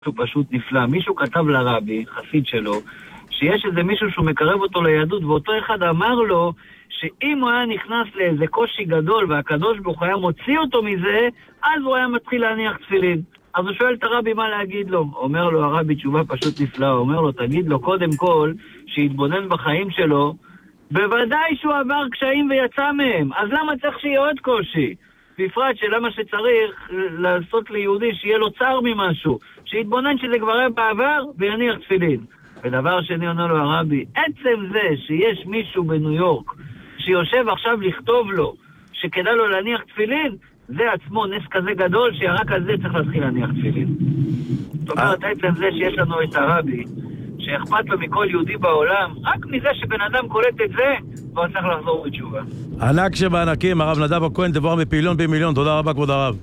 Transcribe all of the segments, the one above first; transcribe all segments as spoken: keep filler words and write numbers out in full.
הוא פשוט נפלא. מישהו כתב לרבי, חסיד שלו, שיש איזה מישהו שהוא מקרב אותו ליהדות, ואותו אחד אמר לו שאם הוא היה נכנס לאיזה קושי גדול והקדוש ברוך הוא היה מוציא אותו מזה, אז הוא היה מתחיל להניח תפילין. אז הוא שואל את הרבי מה להגיד לו. אומר לו הרבי תשובה פשוט נפלא, הוא אומר לו תגיד לו קודם כל שיתבונן בחיים שלו, בוודאי שהוא עבר קשיים ויצא מהם, אז למה צריך שיהיה עוד קושי? בפרט שלמה שצריך לעשות ליהודי שיהיה לו צער ממשהו, שיתבונן שזה כבר היה בעבר ויניח תפילין. ודבר שני עונה לו הרבי, עצם זה שיש מישהו בניו יורק שיושב עכשיו לכתוב לו שכדאי לו להניח תפילין, זה עצמו נס כזה גדול שרק על זה צריך להתחיל להניח תפילין. זאת אומרת, עצם זה שיש לנו את הרבי שאכפת לו מכל יהודי בעולם, רק מזה שבן אדם קולט את זה, והוא צריך לחזור בתשובה. ענק שבענקים, הרב נדב הכהן, תבואר מפיליון במיליון, תודה רבה כבוד הרב.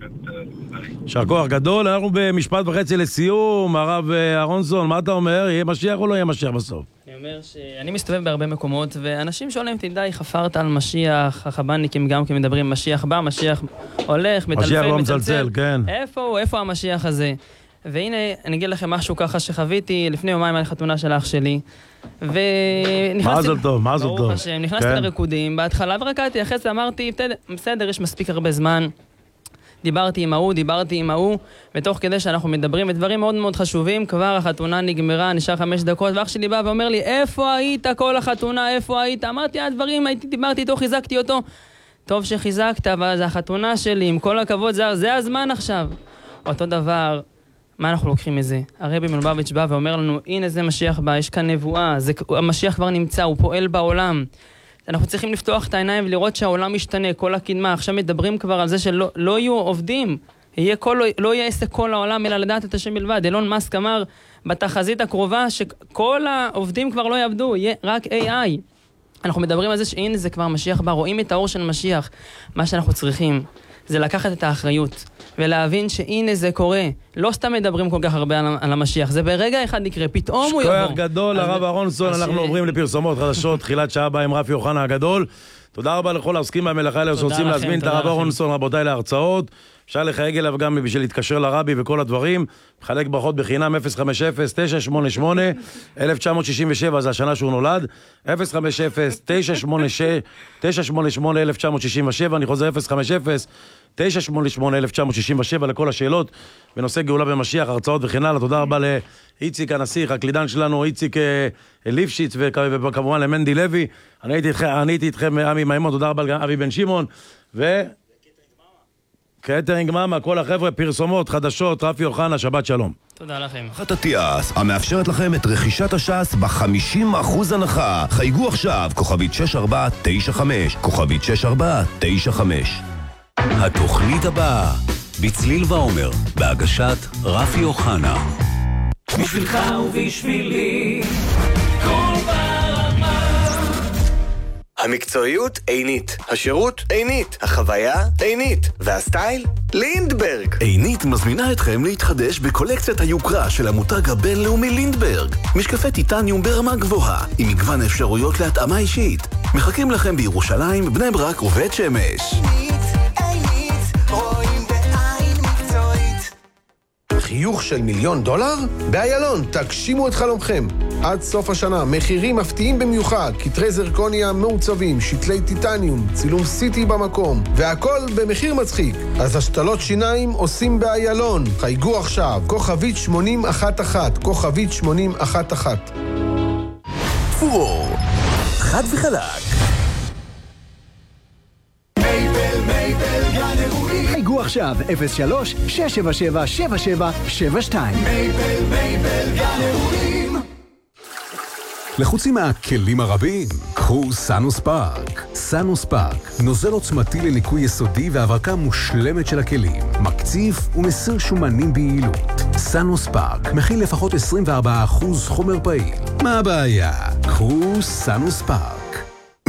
שער כוח גדול, אנחנו במשפט וחצי לסיום, הרב אהרונסון, מה אתה אומר? יהיה משיח או לא יהיה משיח בסוף? אני אומר שאני מסתובב בהרבה מקומות, ואנשים שואלים, תדעי, חפרת על משיח, החב"דניקים גם כן מדברים, משיח בא, משיח הולך, מטלפל, משיח לא מצלצל, כן. איפה הוא? איפה המשיח הזה? והנה, אני אגיד לכם משהו ככה שחוויתי לפני יומיים על חתונה של אח שלי, מה זה טוב, מה זה טוב? ברוך השם, נכנסתי לריקודים, בהתחלה ורקעתי, אחרי זה אמרתי, בסדר, יש מספיק הרבה זמן, דיברתי עם ההוא, דיברתי עם ההוא, ותוך כדי שאנחנו מדברים בדברים מאוד מאוד חשובים, כבר החתונה נגמרה, נשאר חמש דקות, ואח שלי בא ואומר לי, איפה היית כל החתונה, איפה היית? אמרתי, הדברים, הייתי, דיברתי איתו, חיזקתי אותו, טוב שחיזקת, אבל זה החתונה שלי, עם כל הכבוד, זה, זה הזמן עכשיו. אותו דבר, מה אנחנו לוקחים מזה? הרבי מלובביץ' בא ואומר לנו, הנה זה משיח בא, יש כאן נבואה, זה, המשיח כבר נמצא, הוא פועל בעולם. אנחנו צריכים לפתוח את העיניים ולראות שהעולם משתנה, כל הקדמה. עכשיו מדברים כבר על זה שלא לא יהיו עובדים, יהיה כל, לא יהיה עסק כל העולם, אלא לדעת את השם בלבד. אילון מאסק אמר בתחזית הקרובה שכל העובדים כבר לא יעבדו, יהיה רק איי איי. אנחנו מדברים על זה שהנה זה כבר משיח בא, רואים את האור של משיח. מה שאנחנו צריכים זה לקחת את האחריות ולהבין שהנה זה קורה. לא סתם מדברים כל כך הרבה על, על המשיח, זה ברגע אחד יקרה, פתאום הוא יבוא. שכוח גדול, הרב אהרונסון, אנחנו עוברים לפרסומות חדשות, תחילת שעה הבאה עם רפי אוחנה הגדול. תודה רבה לכל העוסקים במלאכה האלה שרוצים להזמין את הרב אהרונסון, רבותיי, להרצאות. אפשר לחייג אליו גם בשביל להתקשר לרבי וכל הדברים. מחלק ברכות בחינם אפס חמש אפס תשע שמונה שמונה אלף תשע מאות שישים ושבע, זה השנה שהוא נולד. אפס חמש אפס תשע שמונה שמונה אלף תשע מאות שישים ושבע, אני חוזר אפס חמש אפס תשע שמונה שמונה אלף תשע מאות שישים ושבע לכל השאלות בנושא גאולה במשיח, הרצאות וכן הלאה. תודה רבה לאיציק הנסיך, הקלידן שלנו, איציק ליפשיץ, וכמובן למנדי לוי. אני הייתי איתכם, אני הייתי איתכם עמי מימון, תודה רבה גם אבי בן שמעון, ו... קטרינג מאמה, כל החבר'ה, פרסומות, חדשות, רפי אוחנה, שבת שלום. תודה לכם. אחת התיאס, המאפשרת לכם את רכישת הש"ס ב-חמישים אחוז הנחה. חייגו עכשיו, כוכבית שש ארבע תשע חמש, כוכבית שש ארבע תשע חמש. התוכנית הבאה, בצליל ועומר, בהגשת רפי אוחנה. בשבילך ובשבילי, כל ברמה. המקצועיות עינית, השירות עינית, החוויה עינית, והסטייל לינדברג. עינית מזמינה אתכם להתחדש בקולקציית היוקרה של המותג הבינלאומי לינדברג. משקפי טיטניום ברמה גבוהה, עם מגוון אפשרויות להתאמה אישית. מחכים לכם בירושלים, בני ברק ובית שמש. חיוך של מיליון דולר? באיילון, תגשימו את חלומכם. עד סוף השנה, מחירים מפתיעים במיוחד, כתרי זרקוניה מעוצבים, שתלי טיטניום, צילום סיטי במקום, והכל במחיר מצחיק. אז השתלות שיניים עושים באיילון. חייגו עכשיו, כוכבית שמונים אחת אחת, כוכבית שמונים אחת אחת. פור, חד וחלק. מייבל, מייבל, גן אירועים. חייגו עכשיו, אפס שלוש שש שבע שבע שבע שבע שבע שתיים. מייבל, מייבל, גן אירועים. לחוצים מהכלים הרבים, קחו סאנוס פארק. סאנוס פארק, נוזל עוצמתי לניקוי יסודי והברקה מושלמת של הכלים, מקציף ומסיר שומנים ביעילות. סאנוס פארק מכיל לפחות עשרים וארבעה אחוז חומר פעיל. מה הבעיה? קחו סאנוס פארק.